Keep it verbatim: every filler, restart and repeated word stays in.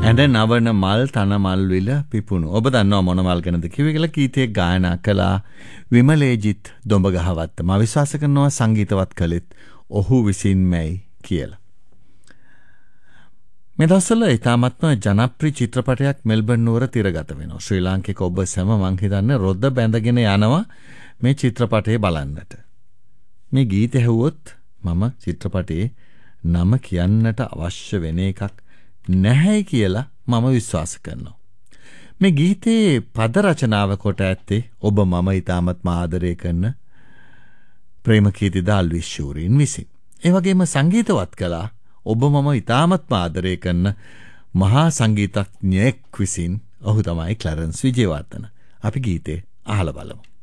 ඇඳ නවන මල් තන මල් විල පිපුණු. ඔබ දන්නවා මොන මල් ගැනද කිව්වේ කියලා. ගීතයේ ගායනා කළා විමලේජිත් දොඹගහවත්ත. මා විශ්වාස කරනවා සංගීතවත් කළෙත් ඔහු විසින්මයි කියලා. මේ දවස්වල ඉතාමත්ම ජනප්‍රිය චිත්‍රපටයක් මෙල්බර්න් නුවර තිරගත වෙනවා. ශ්‍රී ලාංකික ඔබ සැම මං හිතන්නේ රොද්ද බැඳගෙන යනවා මේ චිත්‍රපටය බලන්නට. මේ ගීත ඇහුවොත් මම චිත්‍රපටයේ නම කියන්නට අවශ්‍ය වෙන එකක් නැහැ කියලා මම විශ්වාස කරනවා. මේ ගීතයේ පද රචනාව කොට ඇත්තේ ඔබ මම ඉතාමත්ම ආදරය කරන ප්‍රේමකීර්ති දාල්විස් ශූරීන් විසින්. ඒ වගේම සංගීතවත් කළා ඔබ මම ඉතාමත්ම ආදරය කරන මහා සංගීතඥයෙක් විසින්. ඔහු තමයි ක්ලරන්ස් විජේවර්ධන. අපි ගීතේ අහලා බලමු.